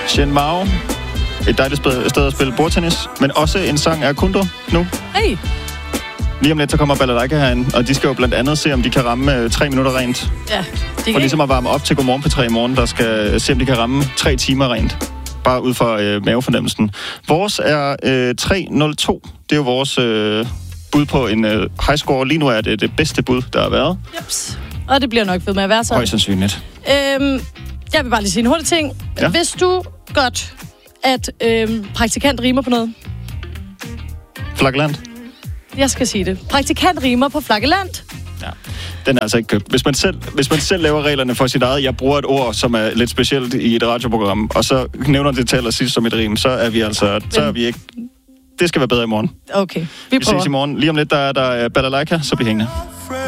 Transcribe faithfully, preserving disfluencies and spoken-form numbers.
Shen Mao. Et dejligt sted at spille bordtennis. Men også en sang af Kundo nu. Hey. Lige om lidt, så kommer Balalaika herind, og de skal jo blandt andet se, om de kan ramme øh, tre minutter rent. Ja, det For ligesom at varme op til Godmorgen P tre i morgen, der skal se, om de kan ramme tre timer rent. Bare ud fra øh, mavefornemmelsen. Vores er øh, tre nul to. Det er jo vores øh, bud på en øh, high score. Lige nu er det det bedste bud, der har været. Jeps. Og det bliver nok ved med at være sådan. Højst sandsynligt. Øhm, jeg vil bare lige sige en hurtig ting. Ja. Vidste du godt, at øhm, praktikant rimer på noget? Flakkeland. Jeg skal sige det. Praktikant rimer på flakkeland. Ja. Den er altså ikke købt. Hvis man, selv, hvis man selv laver reglerne for sit eget, jeg bruger et ord, som er lidt specielt i et radioprogram, og så nævner det til allersidst som et rim, så er vi altså, så er vi ikke... Det skal være bedre i morgen. Okay, vi Vi prøver. ses i morgen. Lige om lidt, der er der Balalaika, så bliv hængende.